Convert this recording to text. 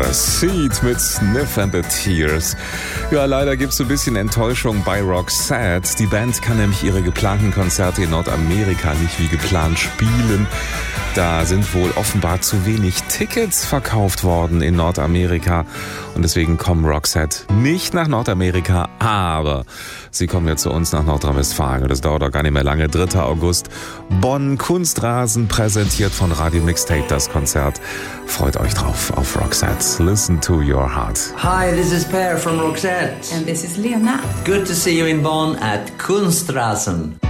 Seed mit Sniff and the Tears. Ja, leider gibt es ein bisschen Enttäuschung bei Roxette. Die Band kann nämlich ihre geplanten Konzerte in Nordamerika nicht wie geplant spielen. Da sind wohl offenbar zu wenig Tickets verkauft worden in Nordamerika. Und deswegen kommen Roxette nicht nach Nordamerika, aber sie kommen jetzt zu uns nach Nordrhein-Westfalen. Das dauert auch gar nicht mehr lange. 3. August. Bonn Kunstrasen präsentiert von Radio Mixtape das Konzert. Freut euch drauf auf Roxette. Listen to your heart. Hi, this is Per from Roxette. And this is Lena. Good to see you in Bonn at Kunstrasen.